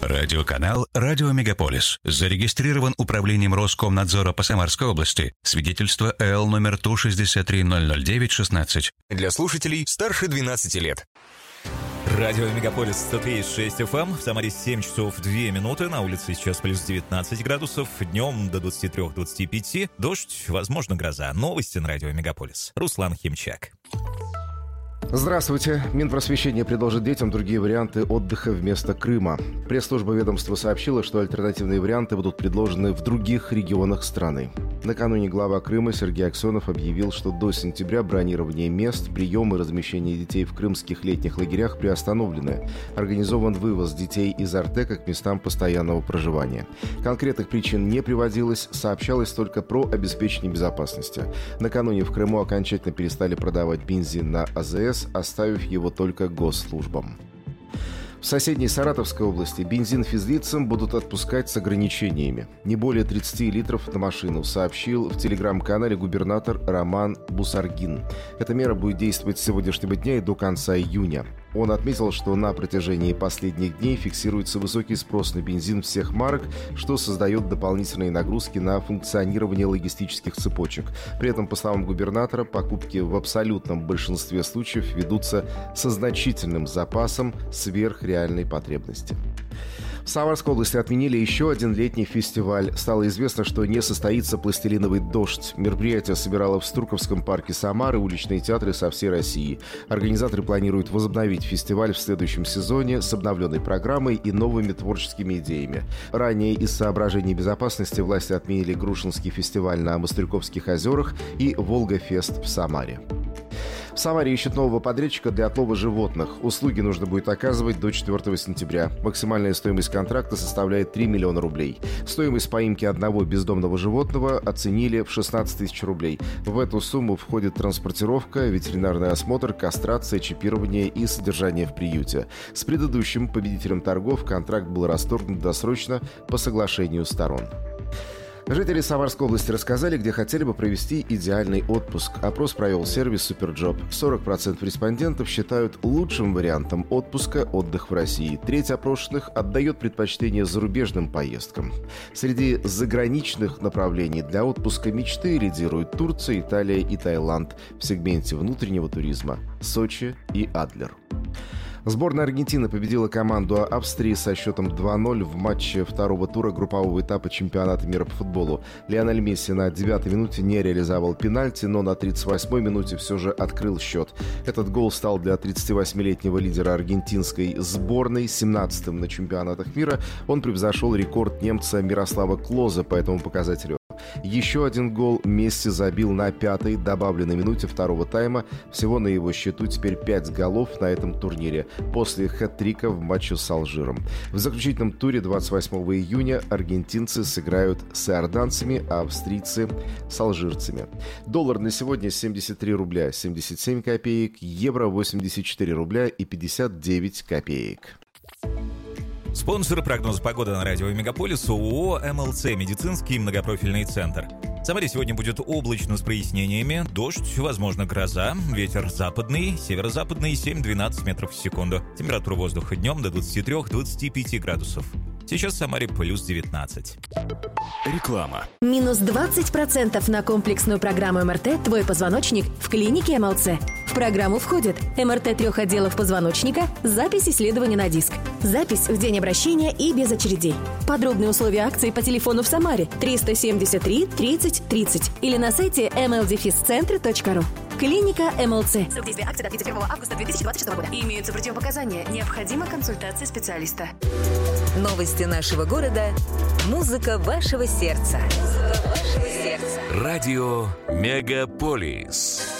Радиоканал «Радио Мегаполис». Зарегистрирован Управлением Роскомнадзора по Самарской области. Свидетельство ЭЛ номер ТУ-63009-16. Для слушателей старше 12 лет. Радио Мегаполис 103,6 FM. В Самаре 7 часов 2 минуты. На улице сейчас плюс 19 градусов. Днем до 23-25. Дождь, возможно, гроза. Новости на Радио Мегаполис. Руслан Химчак. Здравствуйте. Минпросвещение предложит детям другие варианты отдыха вместо Крыма. Пресс-служба ведомства сообщила, что альтернативные варианты будут предложены в других регионах страны. Накануне глава Крыма Сергей Аксенов объявил, что до сентября бронирование мест, прием и размещение детей в крымских летних лагерях приостановлены. Организован вывоз детей из Артека к местам постоянного проживания. Конкретных причин не приводилось, сообщалось только про обеспечение безопасности. Накануне в Крыму окончательно перестали продавать бензин на АЗС, оставив его только госслужбам. В соседней Саратовской области бензин физлицам будут отпускать с ограничениями. Не более 30 литров на машину, сообщил в телеграм-канале губернатор Роман Бусаргин. Эта мера будет действовать с сегодняшнего дня и до конца июня. Он отметил, что на протяжении последних дней фиксируется высокий спрос на бензин всех марок, что создает дополнительные нагрузки на функционирование логистических цепочек. При этом, по словам губернатора, покупки в абсолютном большинстве случаев ведутся со значительным запасом сверх реальной потребности. В Самарской области отменили еще один летний фестиваль. Стало известно, что не состоится «Пластилиновый дождь». Мероприятие собирало в Струковском парке Самары уличные театры со всей России. Организаторы планируют возобновить фестиваль в следующем сезоне с обновленной программой и новыми творческими идеями. Ранее из соображений безопасности власти отменили Грушинский фестиваль на Мостряковских озерах и Волга-фест в Самаре. В Самаре ищут нового подрядчика для отлова животных. Услуги нужно будет оказывать до 4 сентября. Максимальная стоимость контракта составляет 3 миллиона рублей. Стоимость поимки одного бездомного животного оценили в 16 тысяч рублей. В эту сумму входит транспортировка, ветеринарный осмотр, кастрация, чипирование и содержание в приюте. С предыдущим победителем торгов контракт был расторгнут досрочно по соглашению сторон. Жители Самарской области рассказали, где хотели бы провести идеальный отпуск. Опрос провел сервис «Суперджоп». 40% респондентов считают лучшим вариантом отпуска отдых в России. Треть опрошенных отдает предпочтение зарубежным поездкам. Среди заграничных направлений для отпуска мечты лидируют Турция, Италия и Таиланд. В сегменте внутреннего туризма – Сочи и Адлер. Сборная Аргентины победила команду Австрии со счетом 2-0 в матче второго тура группового этапа чемпионата мира по футболу. Лионель Месси на 9-й минуте не реализовал пенальти, но на 38-й минуте все же открыл счет. Этот гол стал для 38-летнего лидера аргентинской сборной 17-м на чемпионатах мира. Он превзошел рекорд немца Мирослава Клоза по этому показателю. Еще один гол Месси забил на 5-й добавленной минуте второго тайма. Всего на его счету теперь 5 голов на этом турнире после хэт-трика в матче с Алжиром. В заключительном туре 28 июня аргентинцы сыграют с иорданцами, а австрийцы с алжирцами. Доллар на сегодня 73 рубля 77 копеек, евро 84 рубля и 59 копеек. Спонсор прогноза погоды на радио Мегаполис ООО «МЛЦ» медицинский многопрофильный центр. В Самаре сегодня будет облачно с прояснениями, дождь, возможно, гроза, ветер западный, северо-западный 7-12 метров в секунду. Температура воздуха днем до 23-25 градусов. Сейчас в Самаре плюс 19. Реклама. Минус 20% на комплексную программу МРТ «Твой позвоночник» в клинике МЛЦ. В программу входит МРТ 3 отделов позвоночника, запись исследования на диск, запись в день обращения и без очередей. Подробные условия акции по телефону в Самаре 373 30 30 или на сайте mldefiscentre.ru. Клиника МЛЦ. Срок действия акции до 31 августа 2026 года. Имеются противопоказания. Необходима консультация специалиста. Новости нашего города. Музыка вашего сердца. Радио Мегаполис.